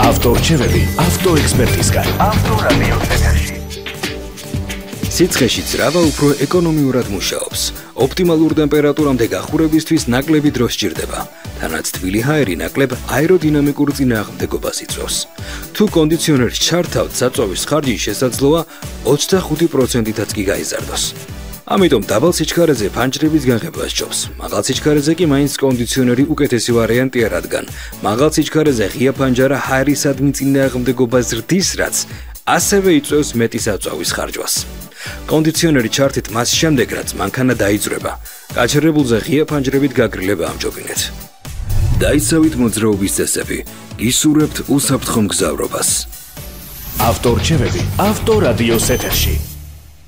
ავტორჩევები ავტოექსპერტისგან. ავტორადიოს ეთერში. სიცხეში ძრავა უფრო ეკონომიურად მუშაობს. ოპტიმალურ ტემპერატურამდე გახურებისთვის ნაკლები დრო სჭირდება. თანაც თბილი ჰაერი ნაკლებ აეროდინამიკურ წინააღმდეგობას იწვევს. თუ კონდიციონერს ჩართავთ, საწვავის ხარჯი შესაძლოა 25%-ით კი გაიზარდოს. ამიტომ დაბალ სიჩქარეზე ფანჯრების განხება სჯობს. მაღალ სიჩქარეზე კი მაინც კონდიციონერი უკეთესი ვარიანტია, რადგან მაღალ სიჩქარეზე ღია ფანჯარა ჰაერისადმი წინააღმდეგობას ზრდის, რაც ასევე იწვევს მეტი საწვავის ხარჯვას. კონდიციონერი ჩართით მას შემდეგ, რაც მანქანა დაიძვრება, გაჩერებულზე ღია ფანჯრებით გაგრილება ამჯობინეთ. დაიცავით მოძრაობის წესები, გისურვებთ უსაფრთხო მგზავრობას. ავტორჩევები ავტორადიოს ეთერში.